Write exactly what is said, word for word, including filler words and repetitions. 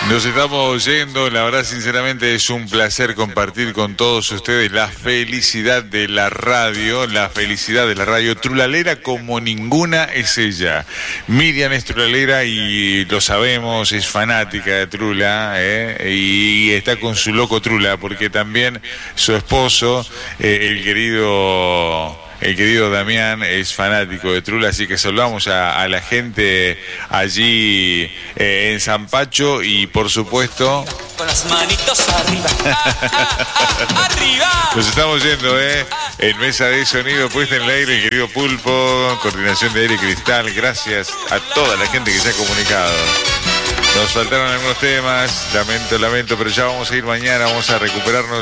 Nos estamos yendo, la verdad sinceramente es un placer compartir con todos ustedes la felicidad de la radio, la felicidad de la radio trulalera como ninguna es ella. Miriam es trulalera y lo sabemos, es fanática de Trula, ¿eh? Y está con su loco Trula, porque también su esposo, eh, el querido... El querido Damián es fanático de Trula, así que saludamos a, a la gente allí eh, en San Pacho y por supuesto... Con las manitos arriba. Ah, ah, ah, ¡arriba! Nos estamos yendo, ¿eh? En mesa de sonido puesta en el aire, el querido Pulpo, coordinación de aire y cristal. Gracias a toda la gente que se ha comunicado. Nos faltaron algunos temas, lamento, lamento, pero ya vamos a ir mañana, vamos a recuperarnos.